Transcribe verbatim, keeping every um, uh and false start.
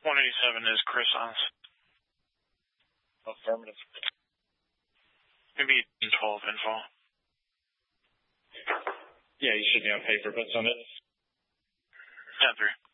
one eighty-seven is Chris on. Affirmative. Maybe twelve info. Yeah, you should be on paper, but it's on it. Yeah, three.